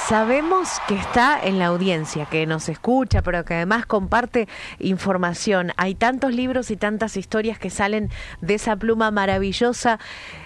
sabemos que está en la audiencia, que nos escucha, pero que además comparte información. Hay tantos libros y tantas historias que salen de esa pluma maravillosa.